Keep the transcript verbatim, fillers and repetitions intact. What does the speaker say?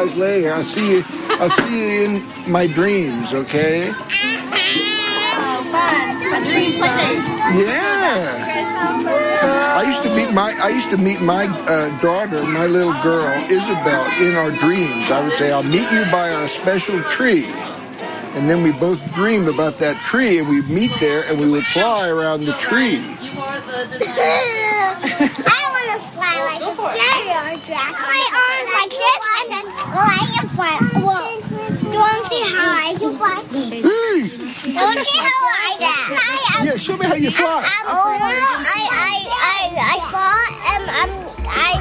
guys later. I'll see you. I'll see you in my dreams. Okay? Oh, fun! A dream play date. Yeah. I used to meet my I used to meet my uh, daughter, my little girl Isabel, in our dreams. I would say, "I'll meet you by our special tree," and then we both dream about that tree, and we'd meet there, and we would fly around the tree. You are the designer. I want to fly like a fairy or dragon. My arms like this, and then well, I can fly. Well, do you want to see how I can fly? Hey. Do you want to see how I can fly? Yeah, show me how you fly. Oh, no, I, I, I, I fought, and I'm, I